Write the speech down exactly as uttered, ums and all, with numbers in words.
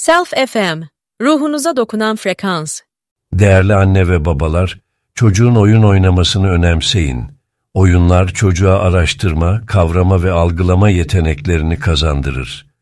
Self F M, ruhunuza dokunan frekans. Değerli anne ve babalar, çocuğun oyun oynamasını önemseyin. Oyunlar çocuğa araştırma, kavrama ve algılama yeteneklerini kazandırır.